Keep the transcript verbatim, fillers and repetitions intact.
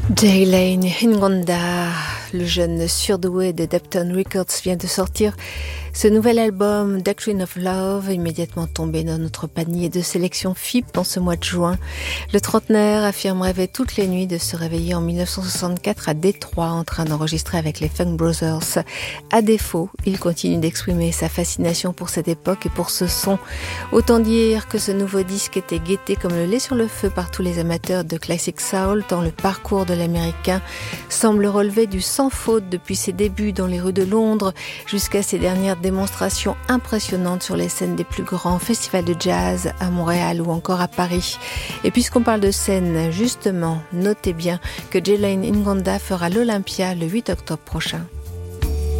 Jay Lane Ngonda, le jeune surdoué de Depton Records, vient de sortir ce nouvel album Doctrine of Love, immédiatement tombé dans notre panier de sélection F I P en ce mois de juin. Le trentenaire affirme rêver toutes les nuits de se réveiller en dix-neuf cent soixante-quatre à Détroit en train d'enregistrer avec les Funk Brothers. À défaut, il continue d'exprimer sa fascination pour cette époque et pour ce son. Autant dire que ce nouveau disque était guetté comme le lait sur le feu par tous les amateurs de classic soul, tant le parcours de l'américain semble relever du sans faute depuis ses débuts dans les rues de Londres jusqu'à ses dernières démonstrations impressionnantes sur les scènes des plus grands festivals de jazz à Montréal ou encore à Paris. Et puisqu'on parle de scène, justement, notez bien que Jay Lane Ngonda fera l'Olympia le huit octobre prochain.